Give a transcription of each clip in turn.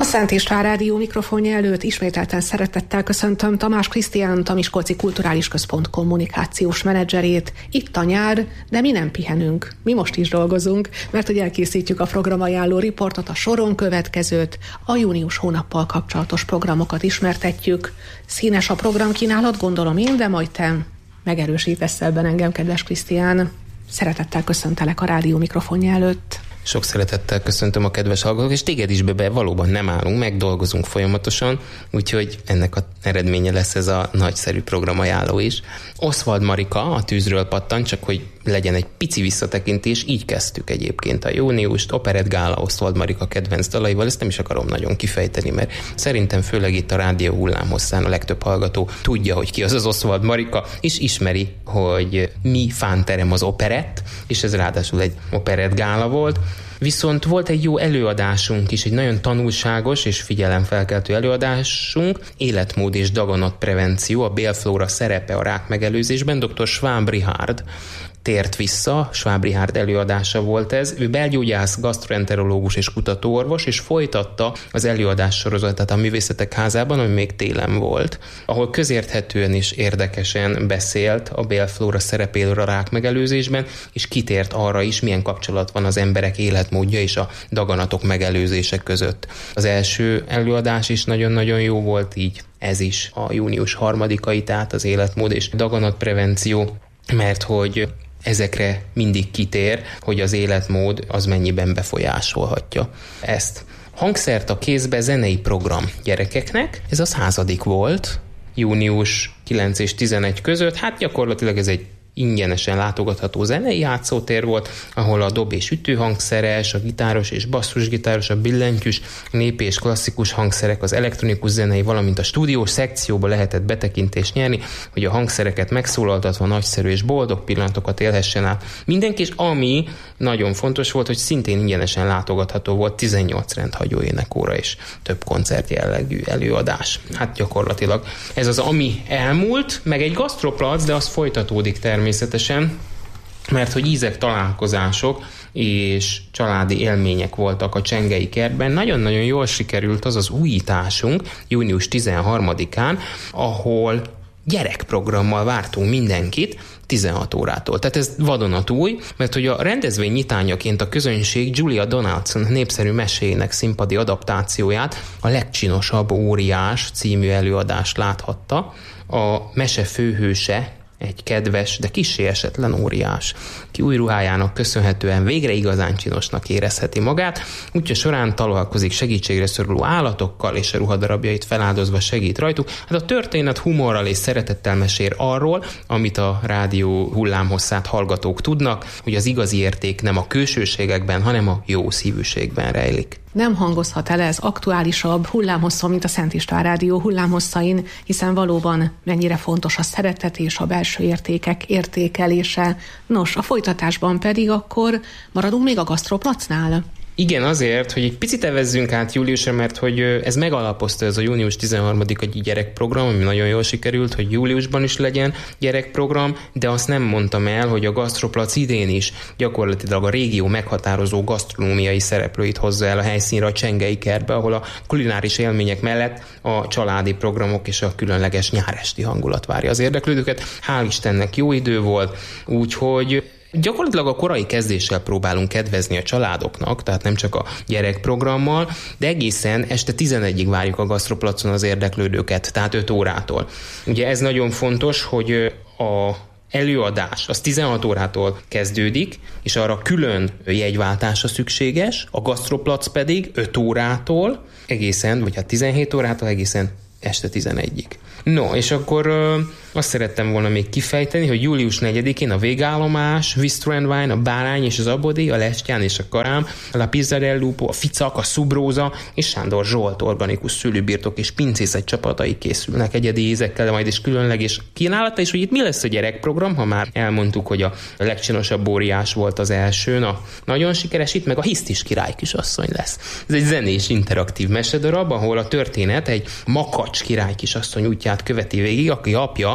Szent István Rádió mikrofonja előtt ismételten szeretettel köszöntöm Tamás Krisztiánt, a Miskolci Kulturális Központ kommunikációs menedzserét. Itt a nyár, de mi nem pihenünk. Mi most is dolgozunk, mert hogy elkészítjük a programajánló riportot, a soron következőt, a június hónappal kapcsolatos programokat ismertetjük. Színes a programkínálat, gondolom én, de majd te megerősítesz ebben engem, kedves Krisztián. Szeretettel köszöntelek a rádió mikrofonja előtt. Sok szeretettel köszöntöm a kedves hallgatók, és téged is be valóban nem állunk, meg dolgozunk folyamatosan, úgyhogy ennek az eredménye lesz ez a nagyszerű programajánló is. Oswald Marika, a Tűzről pattan, csak hogy legyen egy pici visszatekintés, így kezdtük egyébként a júniust, Operett Gála Oswald Marika kedvenc dalaival, ezt nem is akarom nagyon kifejteni, mert szerintem főleg itt a rádió hullámhosszán a legtöbb hallgató tudja, hogy ki az Oswald Marika, és ismeri, hogy mi fánterem az operett, és ez ráadásul egy Operett Gála volt. Viszont volt egy jó előadásunk is, egy nagyon tanulságos és figyelemfelkeltő előadásunk, életmód és daganatprevenció, a bélflóra szerepe a rák megelőzésben. Dr. Schwab Richard tért vissza, Schwab Richard előadása volt ez. Ő belgyógyász, gasztroenterológus és kutatóorvos, és folytatta az előadás sorozatát a Művészetek Házában, ami még télen volt, ahol közérthetően és érdekesen beszélt a bélflóra szerepéről a rák megelőzésben, és kitért arra is, milyen kapcsolat van az emberek életmódja és a daganatok megelőzése között. Az első előadás is nagyon-nagyon jó volt, így ez is a június 3-ai, tehát az életmód és daganatprevenció, mert hogy ezekre mindig kitér, hogy az életmód az mennyiben befolyásolhatja ezt. Hangszert a kézbe zenei program gyerekeknek, ez a 100. volt, június 9 és 11 között, hát gyakorlatilag ez egy ingyenesen látogatható zenei játszótér volt, ahol a dob- és ütőhangszeres, a gitáros és basszusgitáros, a billentyűs, népi és klasszikus hangszerek, az elektronikus zenei, valamint a stúdiós szekcióba lehetett betekintést nyerni, hogy a hangszereket megszólaltatva nagyszerű és boldog pillanatokat élhessen át mindenki, és ami nagyon fontos volt, hogy szintén ingyenesen látogatható volt 18 rendhagyó énekóra és több koncert jellegű előadás. Hát gyakorlatilag ez az, ami elmúlt, meg egy gasztroplac, de az folytatódik természetesen, mert hogy ízek, találkozások és családi élmények voltak a Csengei kertben. Nagyon-nagyon jól sikerült az az újításunk június 13-án, ahol gyerekprogrammal vártunk mindenkit 16 órától. Tehát ez vadonatúj, mert hogy a rendezvény nyitányaként a közönség Julia Donaldson népszerű meséjének színpadi adaptációját, a Legcsinosabb óriás című előadást láthatta. A mese főhőse egy kedves, de kissé esetlen óriás, ki új ruhájának köszönhetően végre igazán csinosnak érezheti magát, útja során találkozik segítségre szoruló állatokkal, és a ruhadarabjait feláldozva segít rajtuk. Hát a történet humorral és szeretettel mesél arról, amit a rádió hullámhosszát hallgatók tudnak, hogy az igazi érték nem a külsőségekben, hanem a jó szívűségben rejlik. Nem hangozhat el ez aktuálisabb hullámhosszon, mint a Szent István Rádió hullámhosszain, hiszen valóban mennyire fontos a szeretet és a belső értékek értékelése. Nos, a folytatásban pedig akkor maradunk még a gasztroplacnál. Igen, azért, hogy egy picit evezzünk át júliusra, mert hogy ez megalapozta ez a június 13-ai gyerekprogram, ami nagyon jól sikerült, hogy júliusban is legyen gyerekprogram, de azt nem mondtam el, hogy a gasztroplac idén is gyakorlatilag a régió meghatározó gasztronómiai szereplőit hozza el a helyszínre, a Csengei kertbe, ahol a kulináris élmények mellett a családi programok és a különleges nyáresti hangulat várja az érdeklődőket. Hál' Istennek jó idő volt, úgyhogy gyakorlatilag a korai kezdéssel próbálunk kedvezni a családoknak, tehát nem csak a gyerekprogrammal, de egészen este 11-ig várjuk a gasztroplacon az érdeklődőket, tehát 5 órától. Ugye ez nagyon fontos, hogy a előadás az 16 órától kezdődik, és arra külön jegyváltása szükséges, a gasztroplac pedig 5 órától egészen, vagy hát 17 órától egészen este 11-ig. No, és akkor azt szerettem volna még kifejteni, hogy július 4-én a Végállomás, Bistro & Wine, a Bárány és az Abodi, a Lestján és a Karám, a La Pizza del Lupo, a Ficak, a Subróza és Sándor Zsolt organikus szőlőbirtok és pincészet csapatai készülnek egyedi ízekkel, majd is különleges kínálata, és hogy itt mi lesz a gyerekprogram, ha már elmondtuk, hogy a Legcsinosabb óriás volt az első, na, nagyon sikeres, itt meg a Hisztis király kisasszony lesz. Ez egy zenés interaktív mesedarab, ahol a történet egy makacs király kisasszony útját követi végig, aki apja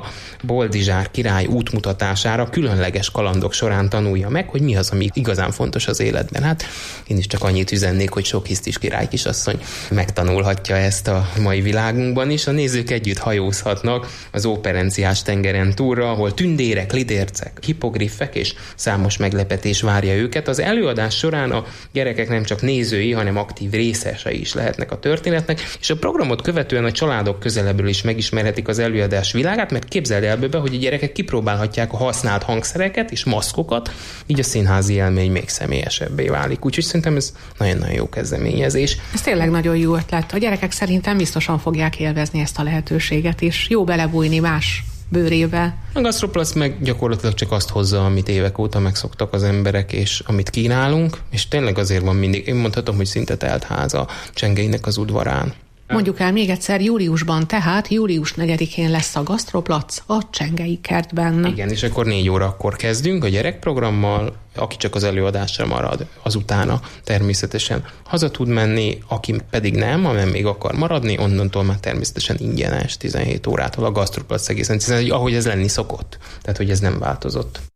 Boldizsár király útmutatására különleges kalandok során tanulja meg, hogy mi az, ami igazán fontos az életben. Hát én is csak annyit üzennék, hogy sok hisztis király kisasszony megtanulhatja ezt a mai világunkban is. A nézők együtt hajózhatnak az Óperenciás tengeren túlra, ahol tündérek, lidércek, hipogriffek és számos meglepetés várja őket. Az előadás során a gyerekek nem csak nézői, hanem aktív részesei is lehetnek a történetnek, és a programot követően a családok közelebbről is megismerhetik az előadás világát, mert képzeld el be, hogy a gyerekek kipróbálhatják a használt hangszereket és maszkokat, így a színházi élmény még személyesebbé válik. Úgyhogy szerintem ez nagyon-nagyon jó kezdeményezés. Ez tényleg nagyon jó ötlet. A gyerekek szerintem biztosan fogják élvezni ezt a lehetőséget, és jó belebújni más bőrébe. A Gasztroplac meg gyakorlatilag csak azt hozza, amit évek óta megszoktak az emberek, és amit kínálunk, és tényleg azért van mindig, én mondhatom, hogy szinte telt ház a Csengeinek az udvarán. Mondjuk el még egyszer, júliusban, tehát július 4-én lesz a Gasztroplac a Csengei kertben. Igen, és akkor 4 órakor kezdünk a gyerekprogrammal, aki csak az előadásra marad, azutána természetesen haza tud menni, aki pedig nem, amely még akar maradni, onnantól már természetesen ingyenes 17 órától a Gasztroplac egészen, ahogy ez lenni szokott. Tehát, hogy ez nem változott.